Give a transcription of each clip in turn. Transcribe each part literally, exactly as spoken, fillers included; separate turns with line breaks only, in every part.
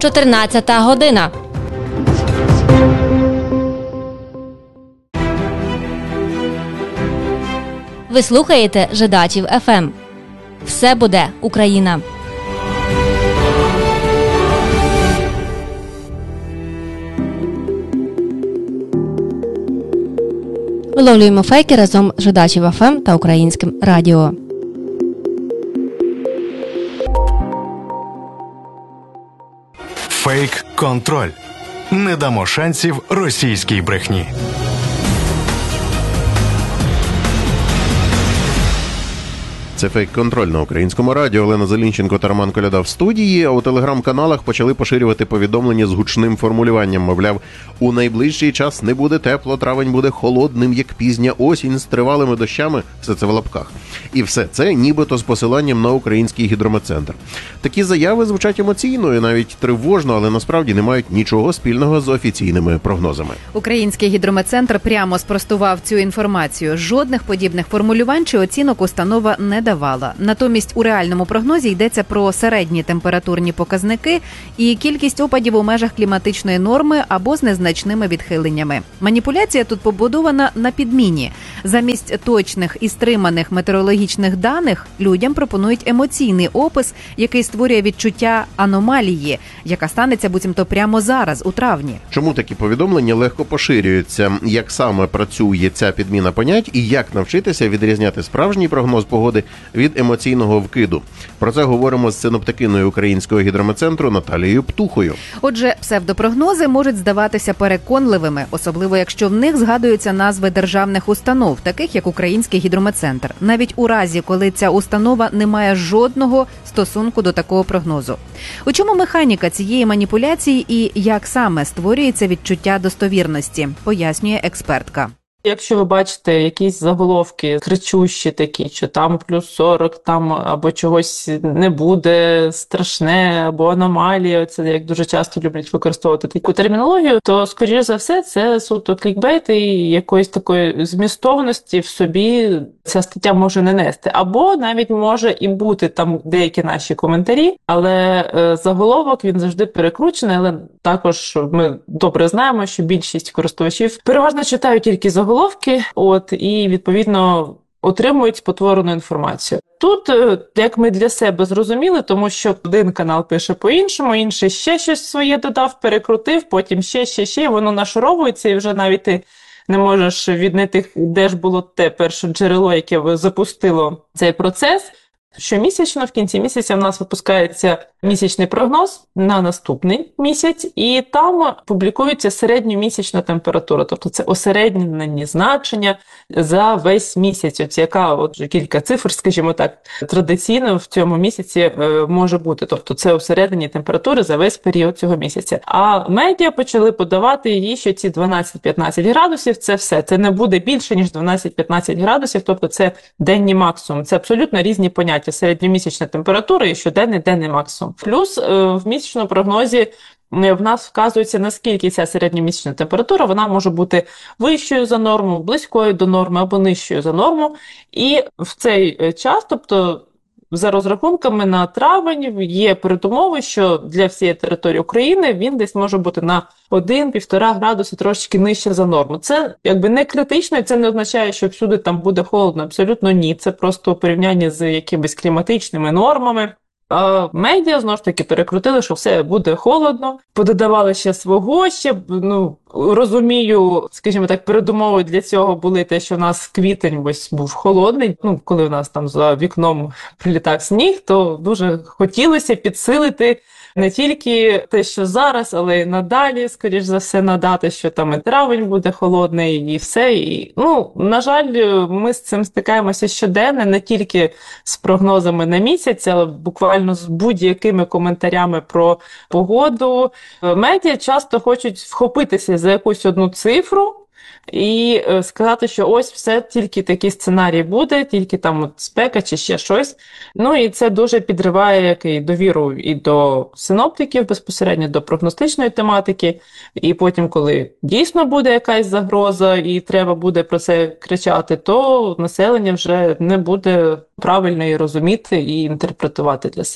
чотирнадцята година. Ви слухаєте Жидачів еф ем. Все буде Україна. Виловлюємо фейки разом з Жидачів еф ем та Українським радіо.
Фейк-контроль. Не дамо шансів російській брехні.
Це фейк-контроль на Українському радіо. Олена Зелінченко та Роман Коляда в студії, а у телеграм-каналах почали поширювати повідомлення з гучним формулюванням. Мовляв, у найближчий час не буде тепло, травень буде холодним, як пізня осінь, з тривалими дощами, все це в лапках. І все це нібито з посиланням на Український гідрометцентр. Такі заяви звучать емоційно і навіть тривожно, але насправді не мають нічого спільного з офіційними прогнозами.
Український гідрометцентр прямо спростував цю інформацію. Жодних подібних формулювань чи оцінок установа не давала. Натомість у реальному прогнозі йдеться про середні температурні показники і кількість опадів у межах кліматичної норми або з незначними відхиленнями. Маніпуляція тут побудована на підміні. Замість точних і стриманих метеорологічних даних людям пропонують емоційний опис, який створює відчуття аномалії, яка станеться буцімто прямо зараз, у травні.
Чому такі повідомлення легко поширюються? Як саме працює ця підміна понять і як навчитися відрізняти справжній прогноз погоди від емоційного вкиду? Про це говоримо з синоптикиною Українського гідрометцентру Наталією Птухою.
Отже, псевдопрогнози можуть здаватися переконливими, особливо якщо в них згадуються назви державних установ, таких як Український гідрометцентр, навіть у разі, коли ця установа не має жодного стосунку до такого прогнозу. У чому механіка цієї маніпуляції і як саме створюється відчуття достовірності, пояснює експертка.
Якщо ви бачите якісь заголовки кричущі такі, що там плюс сорок, там або чогось не буде, страшне, або аномалія, це як дуже часто люблять використовувати таку термінологію, то, скоріш за все, це суто клікбейт і якоїсь такої змістовності в собі ця стаття може не нести. Або навіть може і бути там деякі наші коментарі, але е, заголовок, він завжди перекручений, але також ми добре знаємо, що більшість користувачів переважно читають тільки заголовки, от, і, відповідно, отримують спотворену інформацію. Тут, як ми для себе зрозуміли, тому що один канал пише по-іншому, інший ще щось своє додав, перекрутив, потім ще, ще, ще, воно нашаровується, і вже навіть ти не можеш віднайти, де ж було те перше джерело, яке запустило цей процес. Щомісячно в кінці місяця в нас випускається місячний прогноз на наступний місяць, і там публікується середньомісячна температура, тобто це осереднені значення за весь місяць. От яка от кілька цифр, скажімо так, традиційно в цьому місяці е, може бути. Тобто це осереднені температури за весь період цього місяця. А медіа почали подавати її, що ці дванадцять-п'ятнадцять градусів – це все. Це не буде більше, ніж дванадцять-п'ятнадцять градусів, тобто це денні максимум. Це абсолютно різні поняття. Середньомісячна температура і щоденний денний максимум. Плюс в місячному прогнозі в нас вказується, наскільки ця середньомісячна температура, вона може бути вищою за норму, близькою до норми або нижчою за норму. І в цей час, тобто за розрахунками на травень, є передумови, що для всієї території України він десь може бути на один-півтора градуси трошечки нижче за норму. Це якби не критично, і це не означає, що всюди там буде холодно. Абсолютно ні. Це просто у порівнянні з якимись кліматичними нормами. А медіа, знову ж таки, перекрутили, що все буде холодно, пододавали ще свого, ще, ну, розумію, скажімо так, передумовою для цього були те, що в нас квітень ось був холодний, ну, коли в нас там за вікном прилітав сніг, то дуже хотілося підсилити не тільки те, що зараз, але й надалі, скоріш за все, надати, що там і травень буде холодний, і все. І, ну, на жаль, ми з цим стикаємося щоденно, не тільки з прогнозами на місяць, але буквально з будь-якими коментарями про погоду. Медіа часто хочуть вхопитися за якусь одну цифру і сказати, що ось все, тільки такий сценарій буде, тільки там от спека чи ще щось. Ну і це дуже підриває як і довіру і до синоптиків, безпосередньо до прогностичної тематики. І потім, коли дійсно буде якась загроза і треба буде про це кричати, то населення вже не буде правильно її розуміти і інтерпретувати для себе.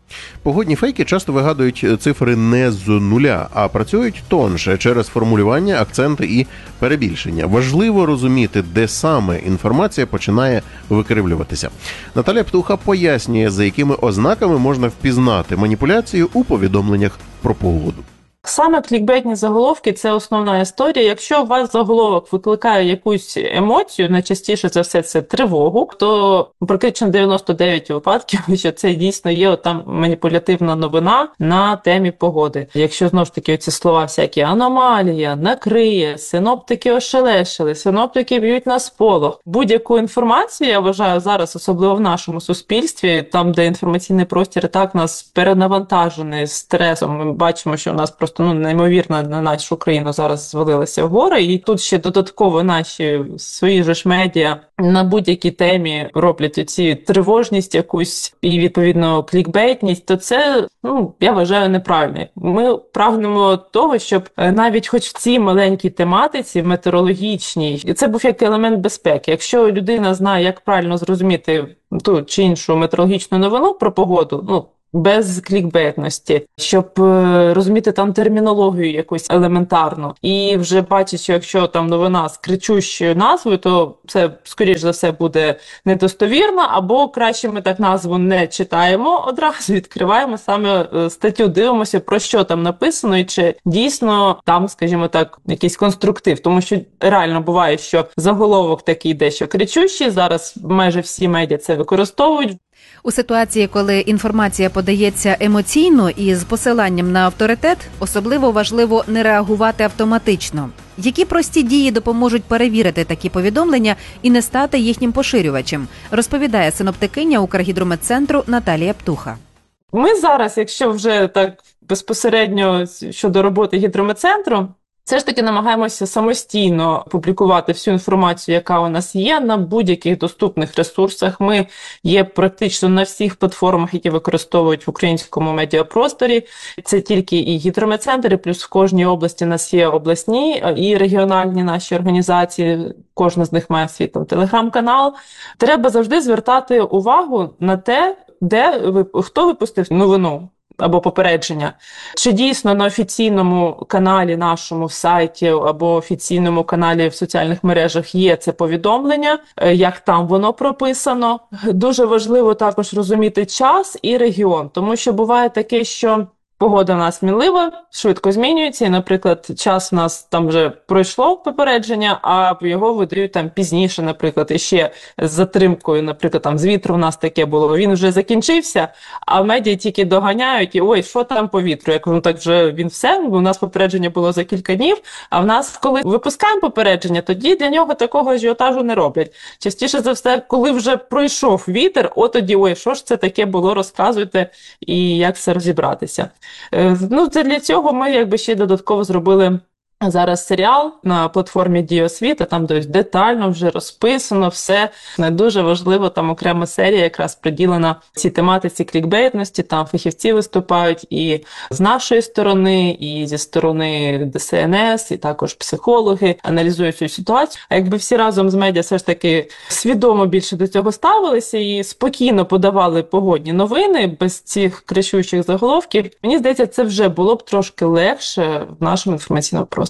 Погодні фейки часто вигадують цифри не з нуля, а працюють тонше через формулювання, акценти і перебільшення. Важливо розуміти, де саме інформація починає викривлюватися. Наталія Птуха пояснює, за якими ознаками можна впізнати маніпуляцію у повідомленнях про погоду.
Саме клікбейтні заголовки – це основна історія. Якщо у вас заголовок викликає якусь емоцію, найчастіше за все це тривогу, то практично дев'яносто дев'ять випадків, що це дійсно є там маніпулятивна новина на темі погоди. Якщо, знову ж таки, ці слова всякі аномалія, накриє, синоптики ошелешили, синоптики б'ють на сполох. Будь-яку інформацію, я вважаю, зараз, особливо в нашому суспільстві, там, де інформаційний простір так нас перенавантажений стресом, ми бачимо, що у нас просто ну, неймовірно на нашу країну зараз звалилися в гори, і тут ще додатково наші свої ж медіа на будь-якій темі роблять оці тривожність якусь і, відповідно, клікбейтність, то це, ну, я вважаю, неправильно. Ми прагнемо того, щоб навіть хоч в цій маленькій тематиці, метеорологічній, і це був як елемент безпеки. Якщо людина знає, як правильно зрозуміти ту чи іншу метеорологічну новину про погоду, ну, без клікбейтності, щоб е, розуміти там термінологію якусь елементарну. І вже бачить, що якщо там новина з кричущою назвою, то це, скоріш за все, буде недостовірна, або краще ми так назву не читаємо одразу, відкриваємо саме е, статтю, дивимося, про що там написано, і чи дійсно там, скажімо так, якийсь конструктив. Тому що реально буває, що заголовок такий дещо кричущий, зараз майже всі медіа це використовують.
У ситуації, коли інформація подається емоційно і з посиланням на авторитет, особливо важливо не реагувати автоматично. Які прості дії допоможуть перевірити такі повідомлення і не стати їхнім поширювачем, розповідає синоптикиня Укргідрометцентру Наталія Птуха.
Ми зараз, якщо вже так безпосередньо щодо роботи гідрометцентру, все ж таки намагаємося самостійно публікувати всю інформацію, яка у нас є, на будь-яких доступних ресурсах. Ми є практично на всіх платформах, які використовують в українському медіапросторі. Це тільки і гідрометцентри, плюс в кожній області у нас є обласні і регіональні наші організації. Кожна з них має свій там телеграм-канал. Треба завжди звертати увагу на те, де хто випустив новину або попередження. Чи дійсно на офіційному каналі нашому в сайті або офіційному каналі в соціальних мережах є це повідомлення, як там воно прописано. Дуже важливо також розуміти час і регіон, тому що буває таке, що погода в нас мінлива, швидко змінюється, і, наприклад, час в нас там вже пройшло попередження, а його видають там пізніше, наприклад, і ще з затримкою, наприклад, там з вітру в нас таке було, він вже закінчився, а медіа тільки доганяють, і ой, що там по вітру, як ну так вже він все, у нас попередження було за кілька днів, а в нас, коли випускаємо попередження, тоді для нього такого ажіотажу не роблять. Частіше за все, коли вже пройшов вітер, от тоді, ой, що ж це таке було, розказуйте, і як це розібратися. Ну, це для цього ми якби ще додатково зробили зараз серіал на платформі Діосвіта, там детально вже розписано все. Не дуже важливо, там окрема серія якраз приділена цій тематиці клікбейтності, там фахівці виступають і з нашої сторони, і зі сторони Д С Н С, і також психологи аналізують цю ситуацію. А якби всі разом з медіа все ж таки свідомо більше до цього ставилися і спокійно подавали погодні новини без цих кричущих заголовків, мені здається, це вже було б трошки легше в нашому інформаційному просторі.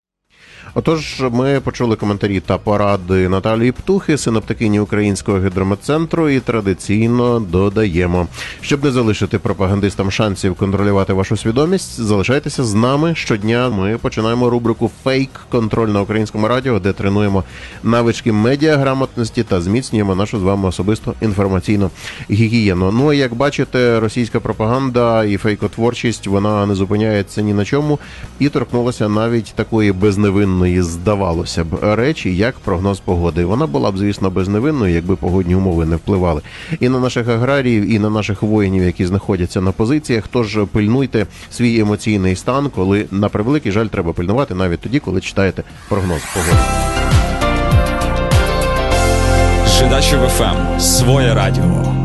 Отож, ми почули коментарі та поради Наталії Птухи, синоптикині Українського гідрометцентру, і традиційно додаємо. Щоб не залишити пропагандистам шансів контролювати вашу свідомість, залишайтеся з нами. Щодня ми починаємо рубрику «Фейк. Контроль» на Українському радіо, де тренуємо навички медіаграмотності та зміцнюємо нашу з вами особисту інформаційну гігієну. Ну, і як бачите, російська пропаганда і фейкотворчість, вона не зупиняється ні на чому і торкнулася навіть такої безневинної, здавалося б, речі, як прогноз погоди. Вона була б, звісно, безневинною, якби погодні умови не впливали і на наших аграріїв, і на наших воїнів, які знаходяться на позиціях. Тож пильнуйте свій емоційний стан, коли, на превеликий жаль, треба пильнувати навіть тоді, коли читаєте прогноз погоди.
Жидачів еф ем. Своє радіо.